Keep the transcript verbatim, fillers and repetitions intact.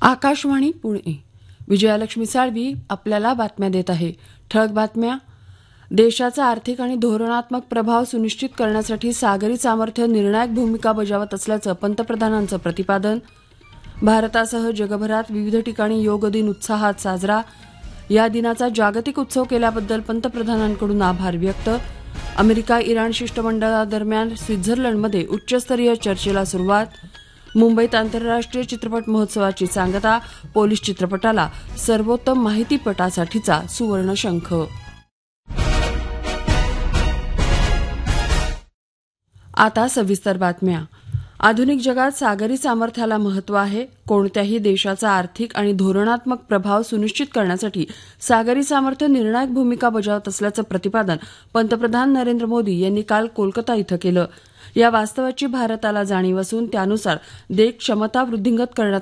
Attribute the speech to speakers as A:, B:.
A: आकाशवाणी पुणे. विजयालक्ष्मी साळवी आपल्याला बातम्या देत आहे. ठळक बातम्या. देशाचा आर्थिक आणि धोरणात्मक प्रभाव सुनिश्चित करण्यासाठी सागरी सामर्थ्य निर्णायक भूमिका बजावत असल्याचं पंतप्रधानांचं प्रतिपादन. भारतासह जगभरात विविध ठिकाणी योग दिन उत्साहात साजरा. या दिनाचा जागतिक उत्सव केल्याबद्दल पंतप्रधानांकडून आभार व्यक्त. अमेरिका इराण शिष्टमंडळादरम्यान स्वित्झर्लंडमध्ये उच्चस्तरीय चर्चेला सुरुवात. मुंबईत आंतरराष्ट्रीय चित्रपट महोत्सवाची सांगता. पोलीस चित्रपटाला सर्वोत्तम माहितीपटासाठीचा सुवर्णशंख. आता सविस्तर बातम्या. आधुनिक जगात सागरी सामर्थ्याला महत्त्व आहे. कोणत्याही देशाचा आर्थिक आणि धोरणात्मक प्रभाव सुनिश्चित करण्यासाठी सागरी सामर्थ्य निर्णायक भूमिका बजावत असल्याचं प्रतिपादन पंतप्रधान नरेंद्र मोदी यांनी काल कोलकाता इथं केलं. या वास्तवाची भारताला जाणीव असून त्यानुसार देश क्षमता वृद्धिंगत करण्यात